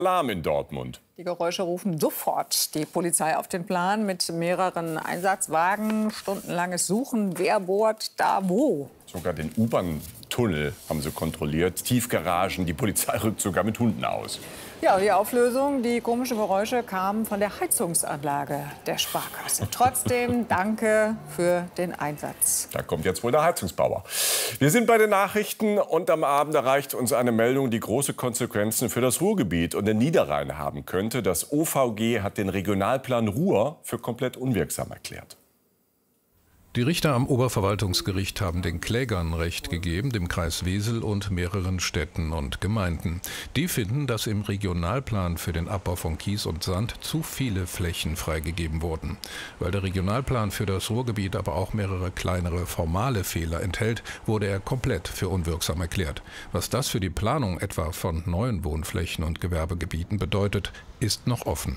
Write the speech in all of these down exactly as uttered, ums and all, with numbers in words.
Alarm in Dortmund. Die Geräusche rufen sofort die Polizei auf den Plan mit mehreren Einsatzwagen. Stundenlanges Suchen. Wer bohrt da wo? Sogar den U-Bahn-Tunnel haben sie kontrolliert. Tiefgaragen. Die Polizei rückt sogar mit Hunden aus. Ja, die Auflösung, die komischen Geräusche kamen von der Heizungsanlage der Sparkasse. Trotzdem danke für den Einsatz. Da kommt jetzt wohl der Heizungsbauer. Wir sind bei den Nachrichten und am Abend erreicht uns eine Meldung, die große Konsequenzen für das Ruhrgebiet und den Niederrhein haben könnte. Das O V G hat den Regionalplan Ruhr für komplett unwirksam erklärt. Die Richter am Oberverwaltungsgericht haben den Klägern Recht gegeben, dem Kreis Wesel und mehreren Städten und Gemeinden. Die finden, dass im Regionalplan für den Abbau von Kies und Sand zu viele Flächen freigegeben wurden. Weil der Regionalplan für das Ruhrgebiet aber auch mehrere kleinere formale Fehler enthält, wurde er komplett für unwirksam erklärt. Was das für die Planung etwa von neuen Wohnflächen und Gewerbegebieten bedeutet, ist noch offen.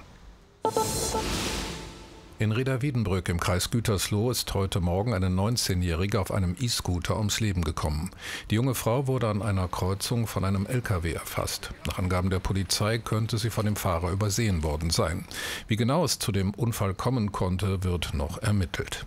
In Reda-Wiedenbrück im Kreis Gütersloh ist heute Morgen eine neunzehnjährige auf einem E-Scooter ums Leben gekommen. Die junge Frau wurde an einer Kreuzung von einem L K W erfasst. Nach Angaben der Polizei könnte sie von dem Fahrer übersehen worden sein. Wie genau es zu dem Unfall kommen konnte, wird noch ermittelt.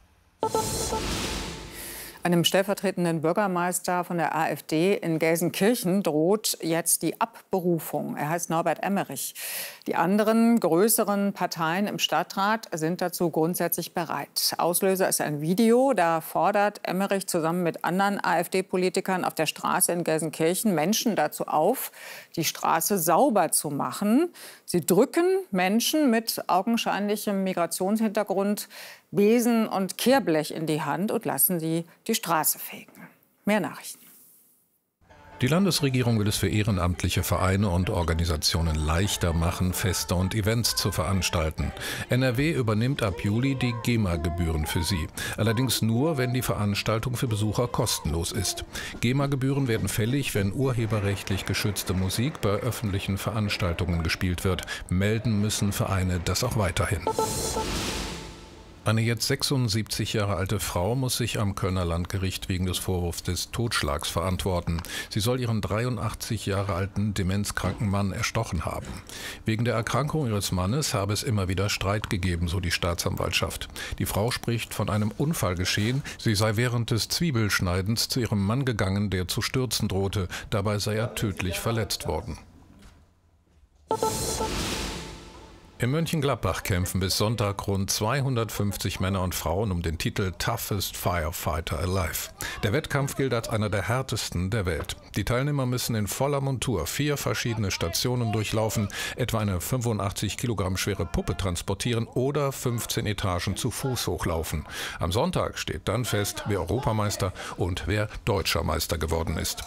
Einem stellvertretenden Bürgermeister von der AfD in Gelsenkirchen droht jetzt die Abberufung. Er heißt Norbert Emmerich. Die anderen größeren Parteien im Stadtrat sind dazu grundsätzlich bereit. Auslöser ist ein Video. Da fordert Emmerich zusammen mit anderen AfD-Politikern auf der Straße in Gelsenkirchen Menschen dazu auf, die Straße sauber zu machen. Sie drücken Menschen mit augenscheinlichem Migrationshintergrund Besen und Kehrblech in die Hand und lassen sie die Straße fegen. Mehr Nachrichten. Die Landesregierung will es für ehrenamtliche Vereine und Organisationen leichter machen, Feste und Events zu veranstalten. N R W übernimmt ab Juli die GEMA-Gebühren für sie. Allerdings nur, wenn die Veranstaltung für Besucher kostenlos ist. GEMA-Gebühren werden fällig, wenn urheberrechtlich geschützte Musik bei öffentlichen Veranstaltungen gespielt wird. Melden müssen Vereine das auch weiterhin. Eine jetzt sechsundsiebzig Jahre alte Frau muss sich am Kölner Landgericht wegen des Vorwurfs des Totschlags verantworten. Sie soll ihren dreiundachtzig Jahre alten demenzkranken Mann erstochen haben. Wegen der Erkrankung ihres Mannes habe es immer wieder Streit gegeben, so die Staatsanwaltschaft. Die Frau spricht von einem Unfallgeschehen. Sie sei während des Zwiebelschneidens zu ihrem Mann gegangen, der zu stürzen drohte. Dabei sei er tödlich verletzt worden. In Mönchengladbach kämpfen bis Sonntag rund zweihundertfünfzig Männer und Frauen um den Titel Toughest Firefighter Alive. Der Wettkampf gilt als einer der härtesten der Welt. Die Teilnehmer müssen in voller Montur vier verschiedene Stationen durchlaufen, etwa eine fünfundachtzig Kilogramm schwere Puppe transportieren oder fünfzehn Etagen zu Fuß hochlaufen. Am Sonntag steht dann fest, wer Europameister und wer Deutscher Meister geworden ist.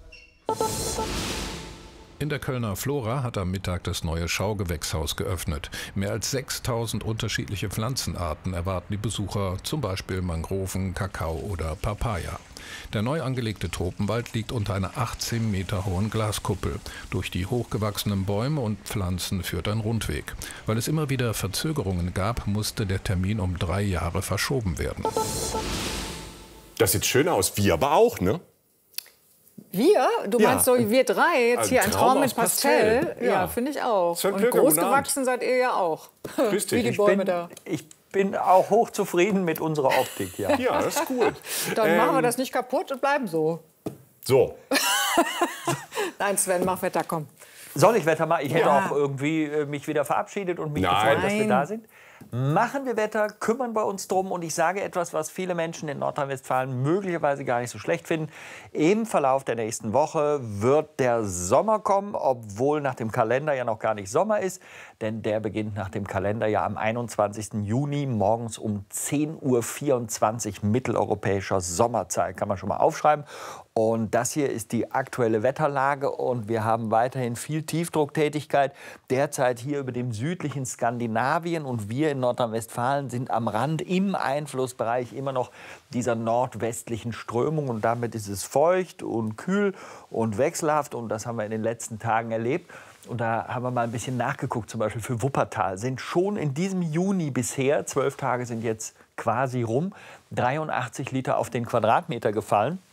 In der Kölner Flora hat am Mittag das neue Schaugewächshaus geöffnet. Mehr als sechstausend unterschiedliche Pflanzenarten erwarten die Besucher, zum Beispiel Mangroven, Kakao oder Papaya. Der neu angelegte Tropenwald liegt unter einer achtzehn Meter hohen Glaskuppel. Durch die hochgewachsenen Bäume und Pflanzen führt ein Rundweg. Weil es immer wieder Verzögerungen gab, musste der Termin um drei Jahre verschoben werden. Das sieht schön aus, wir aber auch, ne? Wir? Du Ja. meinst so, wir drei, jetzt Ein hier ein Traum Traum mit aus Pastell. Pastell? Ja. Ja, finde ich auch. Sven Und Plöger, groß guten Abend. gewachsen seid ihr ja auch. Grüß dich. Wie die Ich Bäume bin, da. ich bin auch hochzufrieden mit unserer Optik, ja. Ja, das ist gut. Dann Ähm, machen wir das nicht kaputt und bleiben so. So, Nein, Sven, mach Wetter, komm. Soll ich Wetter machen? Ich hätte Ja. auch irgendwie äh, mich wieder verabschiedet und mich Nein. gefreut, dass wir Nein. da sind. Machen wir Wetter, kümmern wir uns drum. Und ich sage etwas, was viele Menschen in Nordrhein-Westfalen möglicherweise gar nicht so schlecht finden. Im Verlauf der nächsten Woche wird der Sommer kommen, obwohl nach dem Kalender ja noch gar nicht Sommer ist. Denn der beginnt nach dem Kalender ja am einundzwanzigsten Juni morgens um zehn Uhr vierundzwanzig mitteleuropäischer Sommerzeit. Kann man schon mal aufschreiben. Und das hier ist die aktuelle Wetterlage. Und wir haben weiterhin viel Tiefdrucktätigkeit. Derzeit hier über dem südlichen Skandinavien. Und wir in Nordrhein-Westfalen sind am Rand im Einflussbereich immer noch dieser nordwestlichen Strömung. Und damit ist es feucht und kühl und wechselhaft. Und das haben wir in den letzten Tagen erlebt. Und da haben wir mal ein bisschen nachgeguckt, zum Beispiel für Wuppertal. Sind schon in diesem Juni bisher, zwölf Tage sind jetzt quasi rum, dreiundachtzig Liter auf den Quadratmeter gefallen.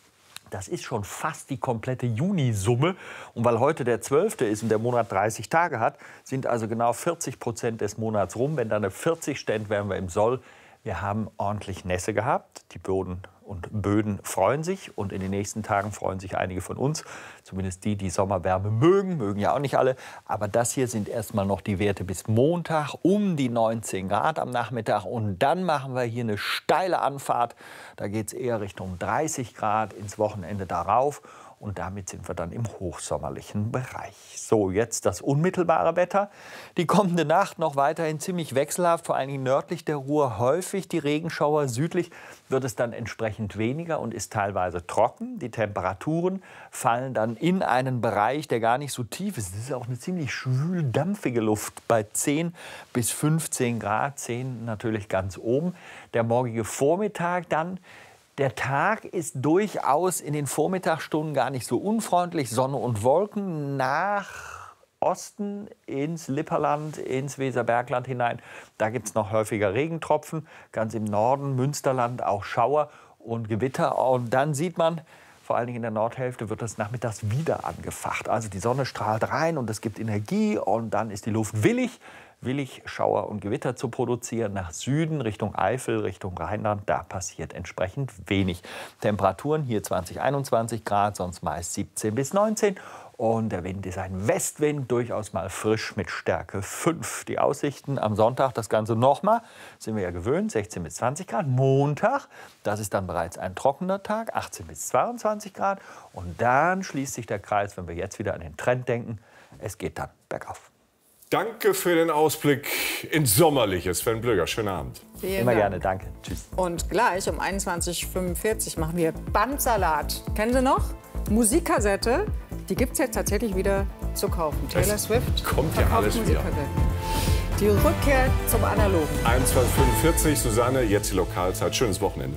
Das ist schon fast die komplette Junisumme. Und weil heute der zwölfte ist und der Monat dreißig Tage hat, sind also genau vierzig Prozent des Monats rum. Wenn da eine vierzig steht, wären wir im Soll. Wir haben ordentlich Nässe gehabt. Die Boden und Böden freuen sich. Und in den nächsten Tagen freuen sich einige von uns. Zumindest die, die Sommerwärme mögen. Mögen ja auch nicht alle. Aber das hier sind erstmal noch die Werte bis Montag. Um die neunzehn Grad am Nachmittag. Und dann machen wir hier eine steile Anfahrt. Da geht es eher Richtung dreißig Grad ins Wochenende darauf. Und damit sind wir dann im hochsommerlichen Bereich. So, jetzt das unmittelbare Wetter. Die kommende Nacht noch weiterhin ziemlich wechselhaft, vor allem nördlich der Ruhr häufig die Regenschauer. Südlich wird es dann entsprechend weniger und ist teilweise trocken. Die Temperaturen fallen dann in einen Bereich, der gar nicht so tief ist. Es ist auch eine ziemlich schwül dampfige Luft bei zehn bis fünfzehn Grad, zehn natürlich ganz oben. Der morgige Vormittag dann. Der Tag ist durchaus in den Vormittagsstunden gar nicht so unfreundlich. Sonne und Wolken nach Osten ins Lipperland, ins Weserbergland hinein. Da gibt es noch häufiger Regentropfen. Ganz im Norden, Münsterland, auch Schauer und Gewitter. Und dann sieht man, vor allen Dingen in der Nordhälfte wird es nachmittags wieder angefacht. Also die Sonne strahlt rein und es gibt Energie und dann ist die Luft willig. willig Schauer und Gewitter zu produzieren. Nach Süden, Richtung Eifel, Richtung Rheinland, da passiert entsprechend wenig. Temperaturen hier zwanzig, einundzwanzig Grad, sonst meist siebzehn bis neunzehn. Und der Wind ist ein Westwind, durchaus mal frisch mit Stärke fünf. Die Aussichten am Sonntag, das Ganze nochmal, sind wir ja gewöhnt, sechzehn bis zwanzig Grad. Montag, das ist dann bereits ein trockener Tag, achtzehn bis zweiundzwanzig Grad. Und dann schließt sich der Kreis, wenn wir jetzt wieder an den Trend denken, es geht dann bergauf. Danke für den Ausblick ins Sommerliche. Sven Blöger, schönen Abend. Vielen Immer Dank. gerne, danke. Tschüss. Und gleich um einundzwanzig Uhr fünfundvierzig machen wir Bandsalat. Kennen Sie noch? Musikkassette, die gibt es jetzt tatsächlich wieder zu kaufen. Taylor Es Swift kommt ja verkauft alles wieder. Musikkassetten. Die Rückkehr zum Analogen. einundzwanzig Uhr fünfundvierzig, Susanne, jetzt die Lokalzeit. Schönes Wochenende.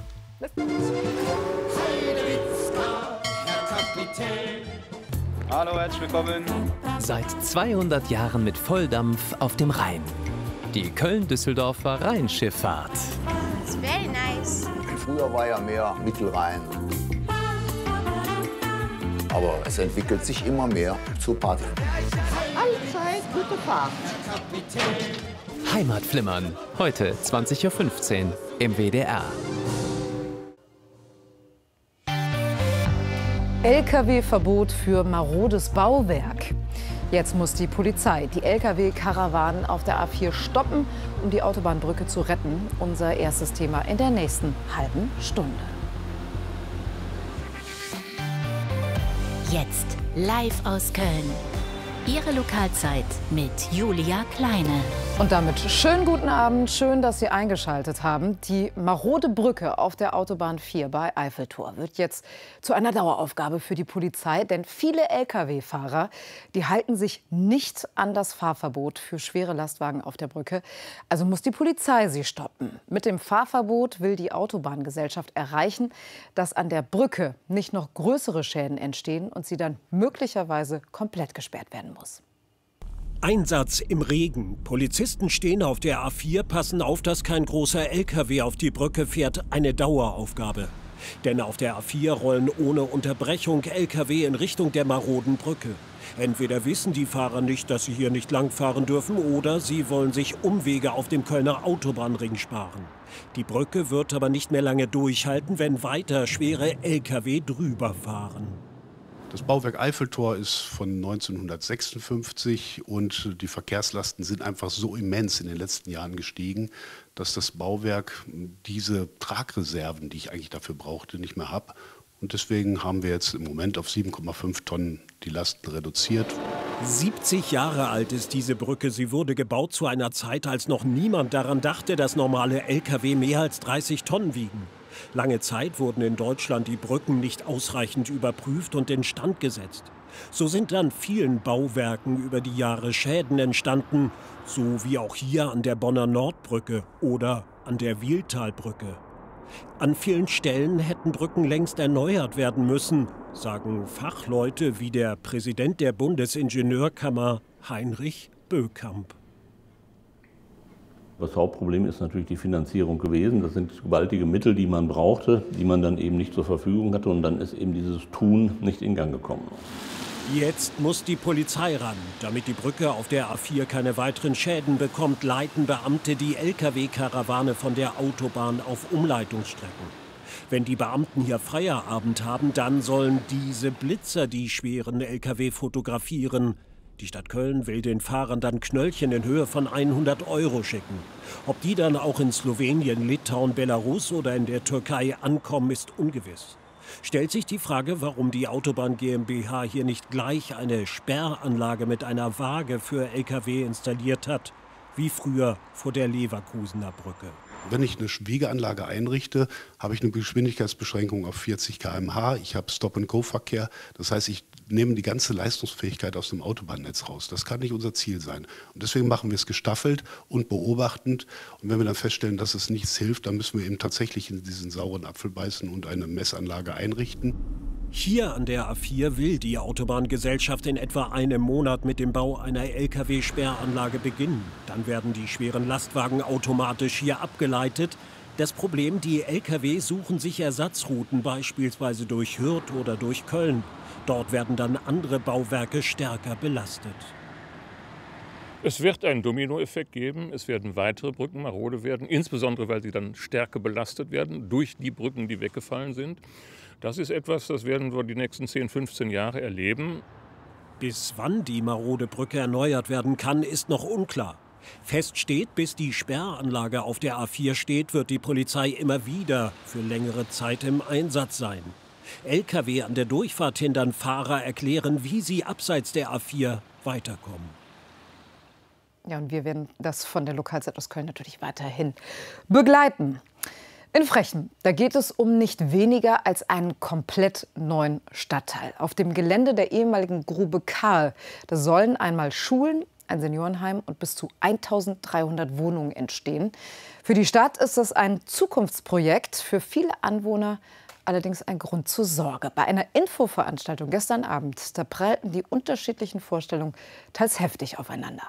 Hallo, herzlich willkommen. Seit zweihundert Jahren mit Volldampf auf dem Rhein. Die Köln-Düsseldorfer Rheinschifffahrt. It's very nice. Früher war ja mehr Mittelrhein. Aber es entwickelt sich immer mehr zur Party. Allzeit gute Fahrt. Heimatflimmern. Heute zwanzig Uhr fünfzehn im W D R. L K W-Verbot für marodes Bauwerk. Jetzt muss die Polizei die L K W-Karawanen auf der A vier stoppen, um die Autobahnbrücke zu retten. Unser erstes Thema in der nächsten halben Stunde. Jetzt live aus Köln. Ihre Lokalzeit mit Julia Kleine. Und damit schönen guten Abend, schön, dass Sie eingeschaltet haben. Die marode Brücke auf der Autobahn vier bei Eiffeltor wird jetzt zu einer Daueraufgabe für die Polizei. Denn viele L K W-Fahrer, die halten sich nicht an das Fahrverbot für schwere Lastwagen auf der Brücke. Also muss die Polizei sie stoppen. Mit dem Fahrverbot will die Autobahngesellschaft erreichen, dass an der Brücke nicht noch größere Schäden entstehen und sie dann möglicherweise komplett gesperrt werden muss. Einsatz im Regen. Polizisten stehen auf der A vier, passen auf, dass kein großer L K W auf die Brücke fährt. Eine Daueraufgabe. Denn auf der A vier rollen ohne Unterbrechung L K W in Richtung der maroden Brücke. Entweder wissen die Fahrer nicht, dass sie hier nicht langfahren dürfen, oder sie wollen sich Umwege auf dem Kölner Autobahnring sparen. Die Brücke wird aber nicht mehr lange durchhalten, wenn weiter schwere L K W drüber fahren. Das Bauwerk Eiffeltor ist von neunzehnhundertsechsundfünfzig und die Verkehrslasten sind einfach so immens in den letzten Jahren gestiegen, dass das Bauwerk diese Tragreserven, die ich eigentlich dafür brauchte, nicht mehr hat. Und deswegen haben wir jetzt im Moment auf sieben Komma fünf Tonnen die Lasten reduziert. siebzig Jahre alt ist diese Brücke. Sie wurde gebaut zu einer Zeit, als noch niemand daran dachte, dass normale L K W mehr als dreißig Tonnen wiegen. Lange Zeit wurden in Deutschland die Brücken nicht ausreichend überprüft und instand gesetzt. So sind an vielen Bauwerken über die Jahre Schäden entstanden, so wie auch hier an der Bonner Nordbrücke oder an der Wiehltalbrücke. An vielen Stellen hätten Brücken längst erneuert werden müssen, sagen Fachleute wie der Präsident der Bundesingenieurkammer Heinrich Bökamp. Das Hauptproblem ist natürlich die Finanzierung gewesen. Das sind gewaltige Mittel, die man brauchte, die man dann eben nicht zur Verfügung hatte. Und dann ist eben dieses Tun nicht in Gang gekommen. Jetzt muss die Polizei ran. Damit die Brücke auf der A vier keine weiteren Schäden bekommt, leiten Beamte die L K W-Karawane von der Autobahn auf Umleitungsstrecken. Wenn die Beamten hier Feierabend haben, dann sollen diese Blitzer die schweren L K W fotografieren. Die Stadt Köln will den Fahrern dann Knöllchen in Höhe von hundert Euro schicken. Ob die dann auch in Slowenien, Litauen, Belarus oder in der Türkei ankommen, ist ungewiss. Stellt sich die Frage, warum die Autobahn GmbH hier nicht gleich eine Sperranlage mit einer Waage für L K W installiert hat, wie früher vor der Leverkusener Brücke. Wenn ich eine Wegeanlage einrichte, habe ich eine Geschwindigkeitsbeschränkung auf vierzig Kilometer pro Stunde. Ich habe Stop-and-Go-Verkehr. Das heißt, ich nehme die ganze Leistungsfähigkeit aus dem Autobahnnetz raus. Das kann nicht unser Ziel sein. Und deswegen machen wir es gestaffelt und beobachtend. Und wenn wir dann feststellen, dass es nichts hilft, dann müssen wir eben tatsächlich in diesen sauren Apfel beißen und eine Messanlage einrichten. Hier an der A vier will die Autobahngesellschaft in etwa einem Monat mit dem Bau einer L K W-Sperranlage beginnen. Dann werden die schweren Lastwagen automatisch hier abgeleitet. Das Problem, die L K W suchen sich Ersatzrouten, beispielsweise durch Hürth oder durch Köln. Dort werden dann andere Bauwerke stärker belastet. Es wird einen Dominoeffekt geben. Es werden weitere Brücken marode werden, insbesondere weil sie dann stärker belastet werden durch die Brücken, die weggefallen sind. Das ist etwas, das werden wir die nächsten zehn, fünfzehn Jahre erleben. Bis wann die marode Brücke erneuert werden kann, ist noch unklar. Fest steht, bis die Sperranlage auf der A vier steht, wird die Polizei immer wieder für längere Zeit im Einsatz sein. L K W an der Durchfahrt hindern Fahrer, erklären, wie sie abseits der A vier weiterkommen. Ja, und wir werden das von der Lokalzeit aus Köln natürlich weiterhin begleiten. In Frechen, da geht es um nicht weniger als einen komplett neuen Stadtteil. Auf dem Gelände der ehemaligen Grube Karl, da sollen einmal Schulen, ein Seniorenheim und bis zu eintausenddreihundert Wohnungen entstehen. Für die Stadt ist das ein Zukunftsprojekt, für viele Anwohner allerdings ein Grund zur Sorge. Bei einer Infoveranstaltung gestern Abend, da prallten die unterschiedlichen Vorstellungen teils heftig aufeinander.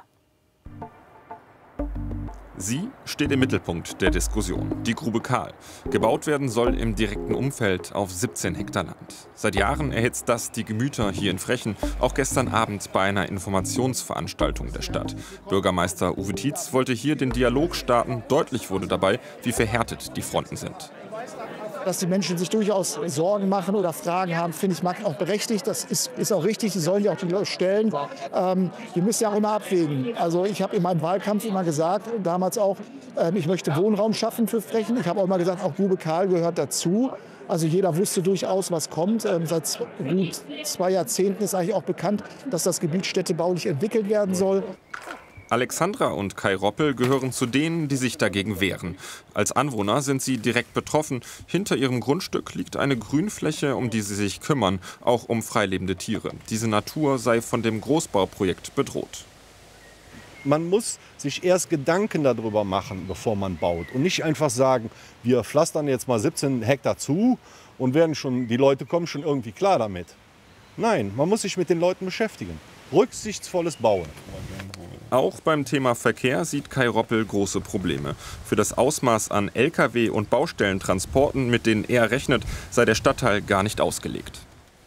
Sie steht im Mittelpunkt der Diskussion, die Grube Karl. Gebaut werden soll im direkten Umfeld auf siebzehn Hektar Land. Seit Jahren erhitzt das die Gemüter hier in Frechen, auch gestern Abend bei einer Informationsveranstaltung der Stadt. Bürgermeister Uwe Tietz wollte hier den Dialog starten. Deutlich wurde dabei, wie verhärtet die Fronten sind. Dass die Menschen sich durchaus Sorgen machen oder Fragen haben, finde ich mag auch berechtigt. Das ist, ist auch richtig, die sollen ja auch die Leute stellen. Ähm, wir müssen ja auch immer abwägen. Also ich habe in meinem Wahlkampf immer gesagt, damals auch, äh, ich möchte Wohnraum schaffen für Frechen. Ich habe auch immer gesagt, auch Grube Karl gehört dazu. Also jeder wusste durchaus, was kommt. Ähm, seit gut zwei Jahrzehnten ist eigentlich auch bekannt, dass das Gebiet städtebaulich entwickelt werden soll. Alexandra und Kai Roppel gehören zu denen, die sich dagegen wehren. Als Anwohner sind sie direkt betroffen. Hinter ihrem Grundstück liegt eine Grünfläche, um die sie sich kümmern, auch um freilebende Tiere. Diese Natur sei von dem Großbauprojekt bedroht. Man muss sich erst Gedanken darüber machen, bevor man baut. Und nicht einfach sagen, wir pflastern jetzt mal siebzehn Hektar zu und werden schon, die Leute kommen schon irgendwie klar damit. Nein, man muss sich mit den Leuten beschäftigen. Rücksichtsvolles Bauen. Auch beim Thema Verkehr sieht Kai Roppel große Probleme. Für das Ausmaß an L K W- und Baustellentransporten, mit denen er rechnet, sei der Stadtteil gar nicht ausgelegt.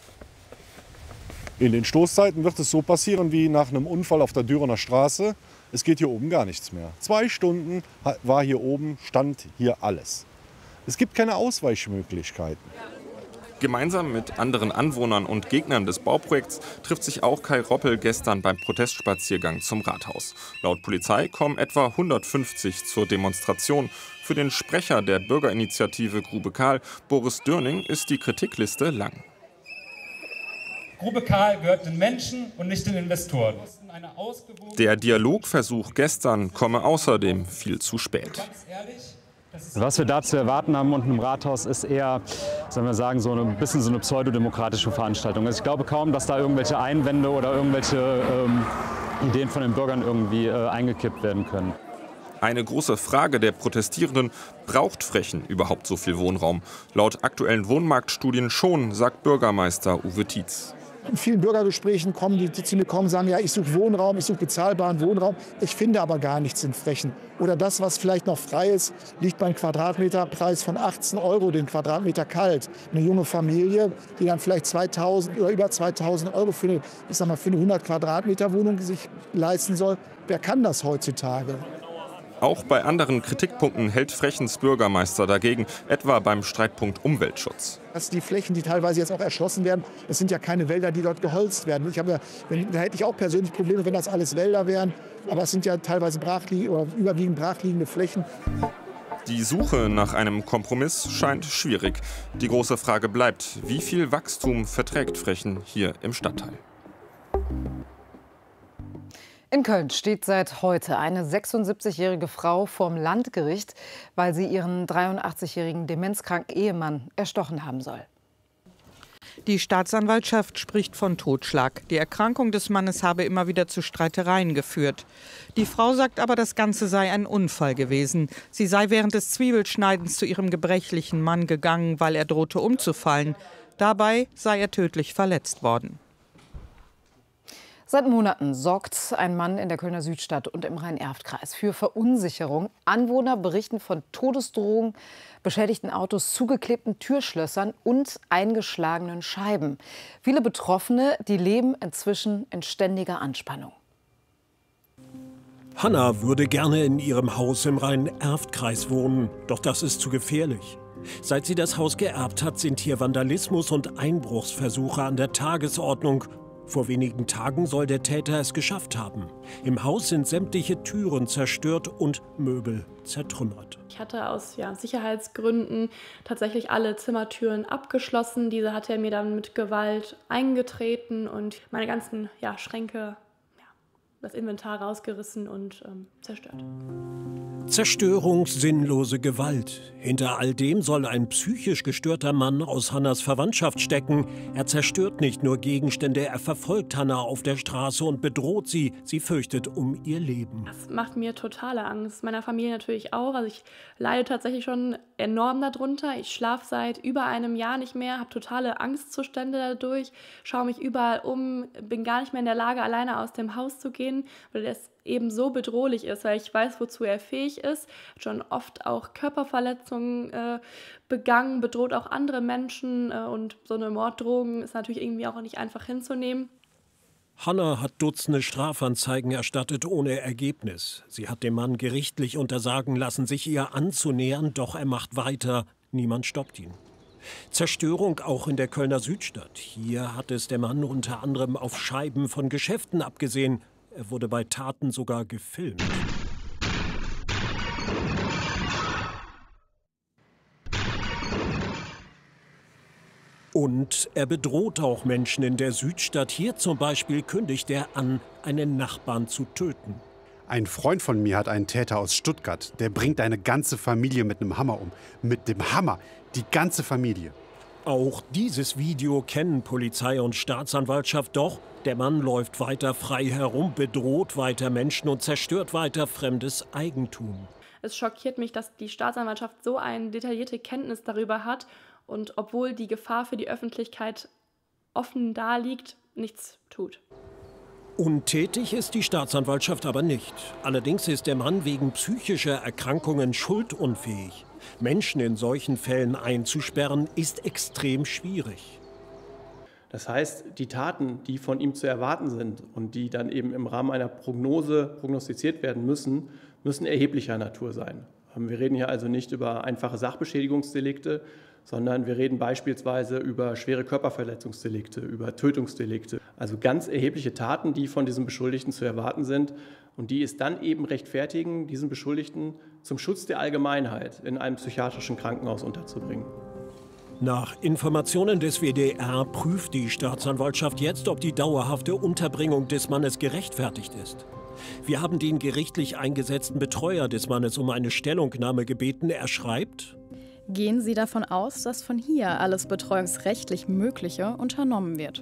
In den Stoßzeiten wird es so passieren wie nach einem Unfall auf der Dürener Straße. Es geht hier oben gar nichts mehr. Zwei Stunden war hier oben, stand hier alles. Es gibt keine Ausweichmöglichkeiten. Gemeinsam mit anderen Anwohnern und Gegnern des Bauprojekts trifft sich auch Kai Roppel gestern beim Protestspaziergang zum Rathaus. Laut Polizei kommen etwa hundertfünfzig zur Demonstration. Für den Sprecher der Bürgerinitiative Grube Karl, Boris Dörning, ist die Kritikliste lang. Grube Karl gehört den Menschen und nicht den Investoren. Der Dialogversuch gestern komme außerdem viel zu spät. Was wir da zu erwarten haben unten im Rathaus ist eher, sollen wir sagen, so ein bisschen so eine pseudodemokratische Veranstaltung. Also ich glaube kaum, dass da irgendwelche Einwände oder irgendwelche ähm, Ideen von den Bürgern irgendwie äh, eingekippt werden können. Eine große Frage der Protestierenden: Braucht Frechen überhaupt so viel Wohnraum? Laut aktuellen Wohnmarktstudien schon, sagt Bürgermeister Uwe Tietz. In vielen Bürgergesprächen kommen die, die zu mir kommen, sagen, ja, ich suche Wohnraum, ich suche bezahlbaren Wohnraum. Ich finde aber gar nichts in Frechen. Oder das, was vielleicht noch frei ist, liegt beim Quadratmeterpreis von achtzehn Euro den Quadratmeter kalt. Eine junge Familie, die dann vielleicht zweitausend oder über zweitausend Euro für eine, ich sag mal, für eine hundert Quadratmeter Wohnung sich leisten soll, wer kann das heutzutage? Auch bei anderen Kritikpunkten hält Frechens Bürgermeister dagegen, etwa beim Streitpunkt Umweltschutz. Dass die Flächen, die teilweise jetzt auch erschlossen werden, es sind ja keine Wälder, die dort geholzt werden. Ich habe ja, wenn, da hätte ich auch persönlich Probleme, wenn das alles Wälder wären. Aber es sind ja teilweise brachlie- oder überwiegend brachliegende Flächen. Die Suche nach einem Kompromiss scheint schwierig. Die große Frage bleibt, wie viel Wachstum verträgt Frechen hier im Stadtteil? In Köln steht seit heute eine sechsundsiebzigjährige Frau vorm Landgericht, weil sie ihren dreiundachtzigjährigen demenzkranken Ehemann erstochen haben soll. Die Staatsanwaltschaft spricht von Totschlag. Die Erkrankung des Mannes habe immer wieder zu Streitereien geführt. Die Frau sagt aber, das Ganze sei ein Unfall gewesen. Sie sei während des Zwiebelschneidens zu ihrem gebrechlichen Mann gegangen, weil er drohte umzufallen. Dabei sei er tödlich verletzt worden. Seit Monaten sorgt ein Mann in der Kölner Südstadt und im Rhein-Erft-Kreis für Verunsicherung. Anwohner berichten von Todesdrohungen, beschädigten Autos, zugeklebten Türschlössern und eingeschlagenen Scheiben. Viele Betroffene, die leben inzwischen in ständiger Anspannung. Hanna würde gerne in ihrem Haus im Rhein-Erft-Kreis wohnen, doch das ist zu gefährlich. Seit sie das Haus geerbt hat, sind hier Vandalismus und Einbruchsversuche an der Tagesordnung. Vor wenigen Tagen soll der Täter es geschafft haben. Im Haus sind sämtliche Türen zerstört und Möbel zertrümmert. Ich hatte aus ja, Sicherheitsgründen tatsächlich alle Zimmertüren abgeschlossen. Diese hat er mir dann mit Gewalt eingetreten und meine ganzen ja, Schränke, ja, das Inventar rausgerissen und ähm, zerstört. Zerstörung, sinnlose Gewalt. Hinter all dem soll ein psychisch gestörter Mann aus Hannas Verwandtschaft stecken. Er zerstört nicht nur Gegenstände, er verfolgt Hanna auf der Straße und bedroht sie. Sie fürchtet um ihr Leben. Das macht mir totale Angst. Meiner Familie natürlich auch. Also ich leide tatsächlich schon enorm darunter. Ich schlafe seit über einem Jahr nicht mehr, habe totale Angstzustände dadurch, schaue mich überall um, bin gar nicht mehr in der Lage, alleine aus dem Haus zu gehen, weil das eben so bedrohlich ist, weil ich weiß, wozu er fähig ist, schon oft auch Körperverletzungen äh, begangen, bedroht auch andere Menschen äh, und so eine Morddrohung ist natürlich irgendwie auch nicht einfach hinzunehmen. Hanna hat Dutzende Strafanzeigen erstattet ohne Ergebnis. Sie hat dem Mann gerichtlich untersagen lassen, sich ihr anzunähern, doch er macht weiter. Niemand stoppt ihn. Zerstörung auch in der Kölner Südstadt. Hier hat es der Mann unter anderem auf Scheiben von Geschäften abgesehen. Er wurde bei Taten sogar gefilmt. Und er bedroht auch Menschen in der Südstadt. Hier zum Beispiel kündigt er an, einen Nachbarn zu töten. Ein Freund von mir hat einen Täter aus Stuttgart. Der bringt eine ganze Familie mit einem Hammer um. Mit dem Hammer. Die ganze Familie. Auch dieses Video kennen Polizei und Staatsanwaltschaft, doch der Mann läuft weiter frei herum, bedroht weiter Menschen und zerstört weiter fremdes Eigentum. Es schockiert mich, dass die Staatsanwaltschaft so eine detaillierte Kenntnis darüber hat und obwohl die Gefahr für die Öffentlichkeit offen da liegt, nichts tut. Untätig ist die Staatsanwaltschaft aber nicht. Allerdings ist der Mann wegen psychischer Erkrankungen schuldunfähig. Menschen in solchen Fällen einzusperren, ist extrem schwierig. Das heißt, die Taten, die von ihm zu erwarten sind und die dann eben im Rahmen einer Prognose prognostiziert werden müssen, müssen erheblicher Natur sein. Wir reden hier also nicht über einfache Sachbeschädigungsdelikte, sondern wir reden beispielsweise über schwere Körperverletzungsdelikte, über Tötungsdelikte. Also ganz erhebliche Taten, die von diesem Beschuldigten zu erwarten sind und die es dann eben rechtfertigen, diesen Beschuldigten zum Schutz der Allgemeinheit in einem psychiatrischen Krankenhaus unterzubringen. Nach Informationen des W D R prüft die Staatsanwaltschaft jetzt, ob die dauerhafte Unterbringung des Mannes gerechtfertigt ist. Wir haben den gerichtlich eingesetzten Betreuer des Mannes um eine Stellungnahme gebeten. Er schreibt: Gehen Sie davon aus, dass von hier alles betreuungsrechtlich Mögliche unternommen wird.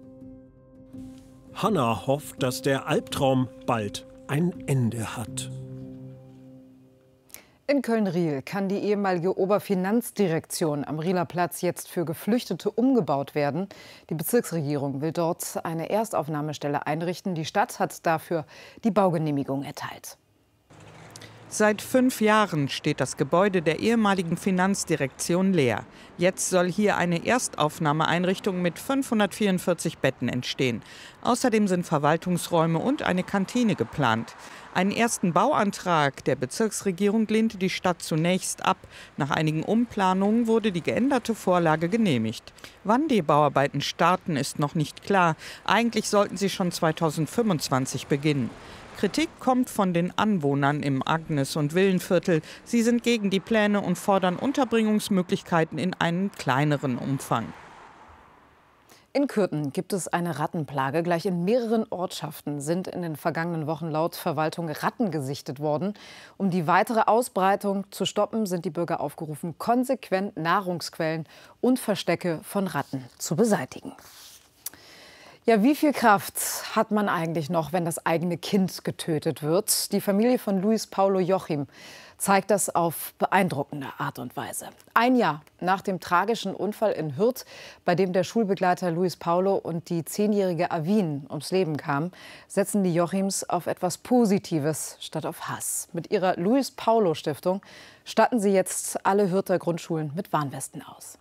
Hanna hofft, dass der Albtraum bald ein Ende hat. In Köln-Riehl kann die ehemalige Oberfinanzdirektion am Rieler Platz jetzt für Geflüchtete umgebaut werden. Die Bezirksregierung will dort eine Erstaufnahmestelle einrichten. Die Stadt hat dafür die Baugenehmigung erteilt. Seit fünf Jahren steht das Gebäude der ehemaligen Finanzdirektion leer. Jetzt soll hier eine Erstaufnahmeeinrichtung mit fünfhundertvierundvierzig Betten entstehen. Außerdem sind Verwaltungsräume und eine Kantine geplant. Einen ersten Bauantrag der Bezirksregierung lehnte die Stadt zunächst ab. Nach einigen Umplanungen wurde die geänderte Vorlage genehmigt. Wann die Bauarbeiten starten, ist noch nicht klar. Eigentlich sollten sie schon zweitausendfünfundzwanzig beginnen. Kritik kommt von den Anwohnern im Agnes- und Villenviertel. Sie sind gegen die Pläne und fordern Unterbringungsmöglichkeiten in einem kleineren Umfang. In Kürten gibt es eine Rattenplage. Gleich in mehreren Ortschaften sind in den vergangenen Wochen laut Verwaltung Ratten gesichtet worden. Um die weitere Ausbreitung zu stoppen, sind die Bürger aufgerufen, konsequent Nahrungsquellen und Verstecke von Ratten zu beseitigen. Ja, wie viel Kraft hat man eigentlich noch, wenn das eigene Kind getötet wird? Die Familie von Luis Paulo Jochim zeigt das auf beeindruckende Art und Weise. Ein Jahr nach dem tragischen Unfall in Hürth, bei dem der Schulbegleiter Luis Paulo und die zehnjährige Avin ums Leben kamen, setzen die Jochims auf etwas Positives statt auf Hass. Mit ihrer Luis Paulo Stiftung statten sie jetzt alle Hürther Grundschulen mit Warnwesten aus.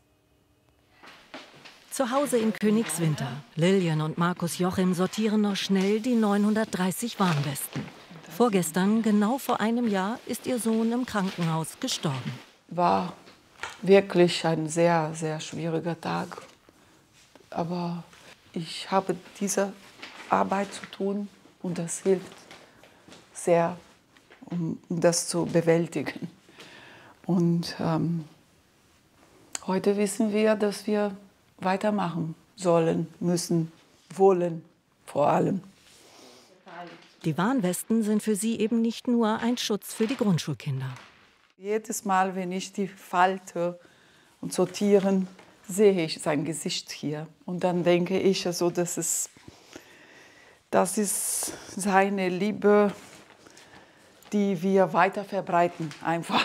Zu Hause in Königswinter. Lilian und Markus Jochim sortieren noch schnell die neunhundertdreißig Warnwesten. Vorgestern, genau vor einem Jahr, ist ihr Sohn im Krankenhaus gestorben. War wirklich ein sehr, sehr schwieriger Tag. Aber ich habe diese Arbeit zu tun und das hilft sehr, um das zu bewältigen. Und ähm, heute wissen wir, dass wir weitermachen sollen, müssen, wollen vor allem. Die Warnwesten sind für sie eben nicht nur ein Schutz für die Grundschulkinder. Jedes Mal, wenn ich die falte und sortieren, sehe ich sein Gesicht hier. Und dann denke ich, also, das ist, das ist seine Liebe, die wir weiter verbreiten, einfach.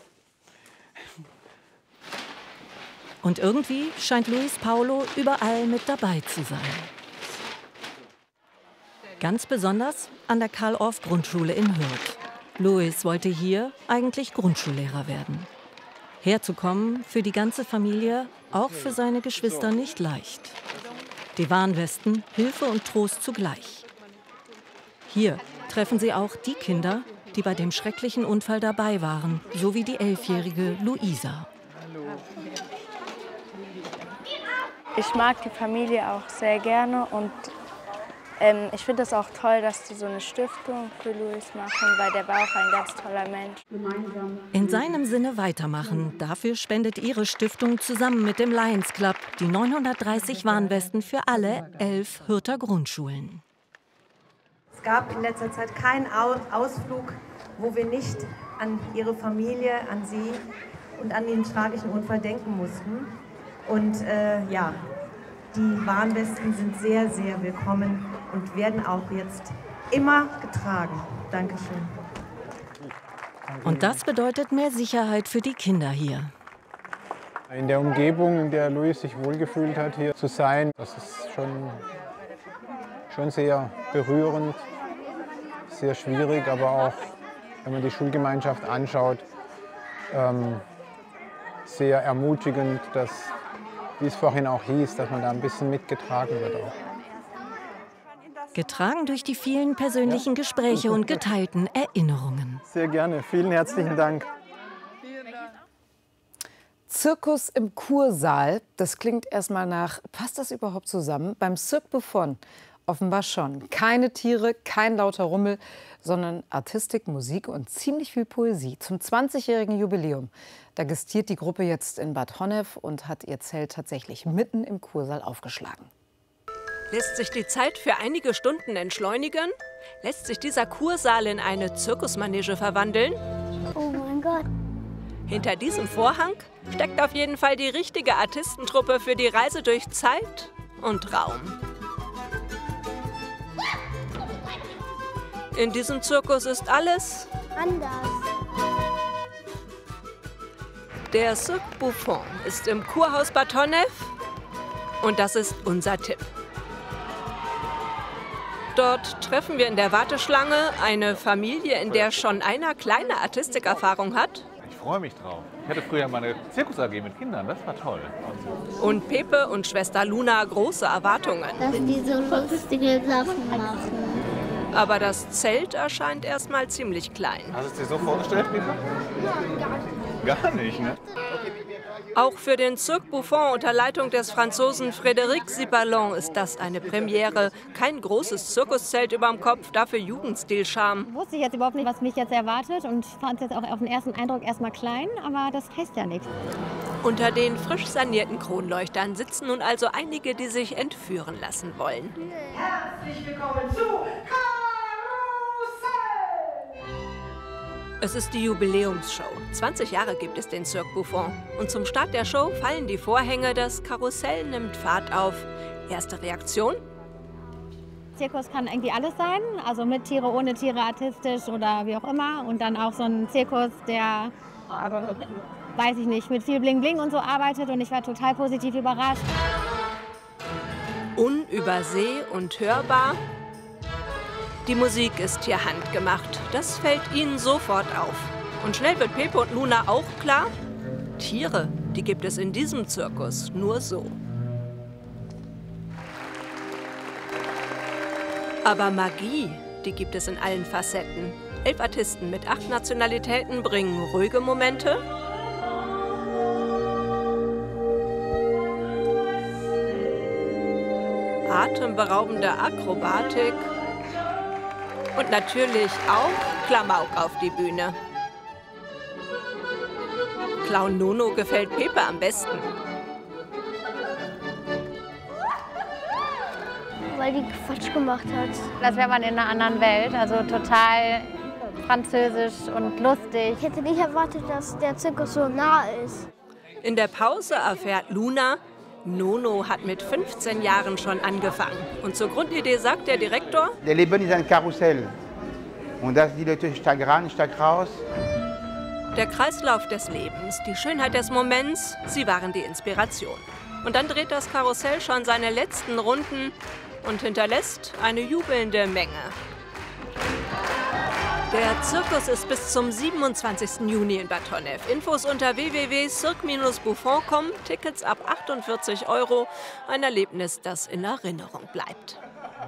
Und irgendwie scheint Luis Paulo überall mit dabei zu sein. Ganz besonders an der Karl-Orff-Grundschule in Hürth. Luis wollte hier eigentlich Grundschullehrer werden. Herzukommen für die ganze Familie, auch für seine Geschwister nicht leicht. Die Warnwesten, Hilfe und Trost zugleich. Hier treffen sie auch die Kinder, die bei dem schrecklichen Unfall dabei waren, so wie die elfjährige Luisa. Ich mag die Familie auch sehr gerne und ähm, ich finde es auch toll, dass die so eine Stiftung für Luis machen, weil der war auch ein ganz toller Mensch. In seinem Sinne weitermachen. Dafür spendet ihre Stiftung zusammen mit dem Lions Club die neunhundertdreißig Warnwesten für alle elf Hürther Grundschulen. Es gab in letzter Zeit keinen Ausflug, wo wir nicht an ihre Familie, an sie und an den tragischen Unfall denken mussten. Und äh, ja, die Warnwesten sind sehr, sehr willkommen und werden auch jetzt immer getragen. Dankeschön. Und das bedeutet mehr Sicherheit für die Kinder hier. In der Umgebung, in der Luis sich wohlgefühlt hat, hier zu sein, das ist schon, schon sehr berührend, sehr schwierig, aber auch, wenn man die Schulgemeinschaft anschaut, ähm, sehr ermutigend, dass, wie es vorhin auch hieß, dass man da ein bisschen mitgetragen wird auch. Getragen durch die vielen persönlichen Gespräche und geteilten Erinnerungen. Sehr gerne. Vielen herzlichen Dank. Zirkus im Kursaal, das klingt erstmal nach, passt das überhaupt zusammen? Beim Cirque Buffon offenbar schon. Keine Tiere, kein lauter Rummel, sondern Artistik, Musik und ziemlich viel Poesie. Zum zwanzigjährigen Jubiläum, da gastiert die Gruppe jetzt in Bad Honnef und hat ihr Zelt tatsächlich mitten im Kursaal aufgeschlagen. Lässt sich die Zeit für einige Stunden entschleunigen? Lässt sich dieser Kursaal in eine Zirkusmanege verwandeln? Oh mein Gott. Hinter diesem Vorhang steckt auf jeden Fall die richtige Artistentruppe für die Reise durch Zeit und Raum. In diesem Zirkus ist alles anders. Der Cirque Buffon ist im Kurhaus Bad Honnef und das ist unser Tipp. Dort treffen wir in der Warteschlange eine Familie, in der schon einer kleine Artistikerfahrung hat. Ich freue mich drauf. Ich hatte früher mal eine Zirkus-A G mit Kindern, das war toll. Und Pepe und Schwester Luna große Erwartungen. Dass die so lustige Sachen machen. Aber das Zelt erscheint erstmal ziemlich klein. Hast du es dir so vorgestellt, Pepe? Gar nicht, ne? Auch für den Cirque Buffon unter Leitung des Franzosen Frédéric Siballon ist das eine Premiere. Kein großes Zirkuszelt überm Kopf, dafür Jugendstil-Charme. Wusste ich jetzt überhaupt nicht, was mich jetzt erwartet und fand es jetzt auch auf den ersten Eindruck erstmal klein, aber das heißt ja nichts. Unter den frisch sanierten Kronleuchtern sitzen nun also einige, die sich entführen lassen wollen. Herzlich willkommen zu Es ist die Jubiläumsshow. zwanzig Jahre gibt es den Cirque Buffon. Und zum Start der Show fallen die Vorhänge, das Karussell nimmt Fahrt auf. Erste Reaktion? Zirkus kann irgendwie alles sein, also mit Tiere, ohne Tiere, artistisch oder wie auch immer. Und dann auch so ein Zirkus, der, weiß ich nicht, mit viel Bling Bling und so arbeitet. Und ich war total positiv überrascht. Unüberseh und hörbar. Die Musik ist hier handgemacht. Das fällt ihnen sofort auf. Und schnell wird Pepe und Luna auch klar, Tiere, die gibt es in diesem Zirkus nur so. Aber Magie, die gibt es in allen Facetten. Elf Artisten mit acht Nationalitäten bringen ruhige Momente, atemberaubende Akrobatik und natürlich auch Klamauk auf die Bühne. Clown Nono gefällt Pepe am besten. Weil die Quatsch gemacht hat. Das wäre man in einer anderen Welt, also total französisch und lustig. Ich hätte nicht erwartet, dass der Zirkus so nah ist. In der Pause erfährt Luna, Nono hat mit fünfzehn Jahren schon angefangen. Und zur Grundidee sagt der Direktor: Der Leben ist ein Karussell. Und dass die Leute stark ran, stark raus. Der Kreislauf des Lebens, die Schönheit des Moments, sie waren die Inspiration. Und dann dreht das Karussell schon seine letzten Runden und hinterlässt eine jubelnde Menge. Der Zirkus ist bis zum siebenundzwanzigsten Juni in Bad Honnef. Infos unter w w w punkt cirque Bindestrich buffon punkt com. Tickets ab achtundvierzig Euro. Ein Erlebnis, das in Erinnerung bleibt.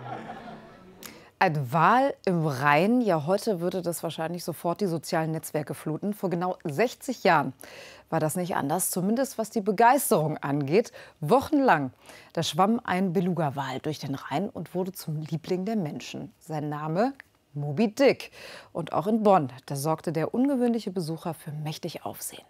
Ein Wal im Rhein, ja heute würde das wahrscheinlich sofort die sozialen Netzwerke fluten. Vor genau sechzig Jahren war das nicht anders, zumindest was die Begeisterung angeht. Wochenlang, da schwamm ein Beluga-Wal durch den Rhein und wurde zum Liebling der Menschen. Sein Name? Moby Dick. Und auch in Bonn, da sorgte der ungewöhnliche Besucher für mächtig Aufsehen.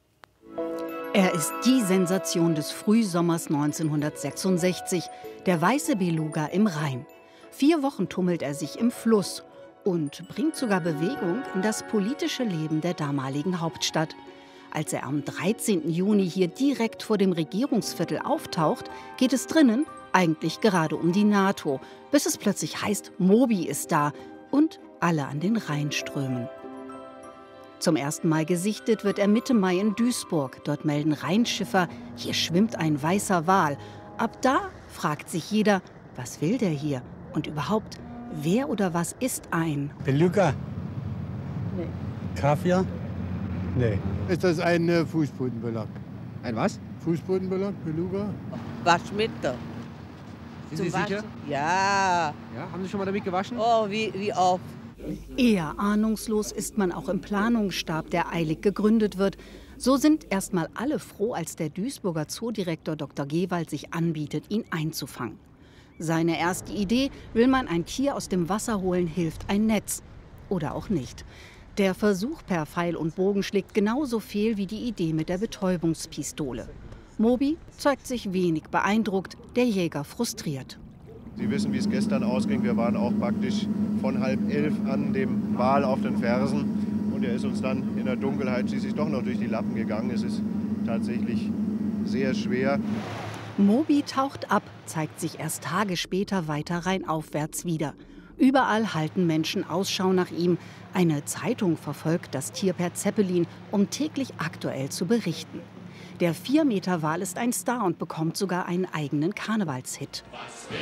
Er ist die Sensation des Frühsommers neunzehnhundertsechsundsechzig, der weiße Beluga im Rhein. Vier Wochen tummelt er sich im Fluss und bringt sogar Bewegung in das politische Leben der damaligen Hauptstadt. Als er am dreizehnten Juni hier direkt vor dem Regierungsviertel auftaucht, geht es drinnen eigentlich gerade um die NATO, bis es plötzlich heißt, Moby ist da und alle an den Rhein strömen. Zum ersten Mal gesichtet wird er Mitte Mai in Duisburg. Dort melden Rheinschiffer, hier schwimmt ein weißer Wal. Ab da fragt sich jeder, was will der hier? Und überhaupt, wer oder was ist ein Beluga? Nee. Kaviar? Nee. Ist das ein äh, Fußbodenbelag? Ein was? Fußbodenbelag, Beluga? Waschmittel. Sind Sie sicher? Ja. Ja. Haben Sie schon mal damit gewaschen? Oh, wie, wie oft. Eher ahnungslos ist man auch im Planungsstab, der eilig gegründet wird. So sind erst mal alle froh, als der Duisburger Zoodirektor Doktor Gewald sich anbietet, ihn einzufangen. Seine erste Idee: will man ein Tier aus dem Wasser holen, hilft ein Netz. Oder auch nicht. Der Versuch per Pfeil und Bogen schlägt genauso fehl wie die Idee mit der Betäubungspistole. Moby zeigt sich wenig beeindruckt, der Jäger frustriert. Sie wissen, wie es gestern ausging. Wir waren auch praktisch von halb elf an dem Wal auf den Fersen. Und er ist uns dann in der Dunkelheit schließlich doch noch durch die Lappen gegangen. Es ist tatsächlich sehr schwer. Moby taucht ab, zeigt sich erst Tage später weiter rheinaufwärts wieder. Überall halten Menschen Ausschau nach ihm. Eine Zeitung verfolgt das Tier per Zeppelin, um täglich aktuell zu berichten. Der vier Meter Wal ist ein Star und bekommt sogar einen eigenen Karnevalshit. Was will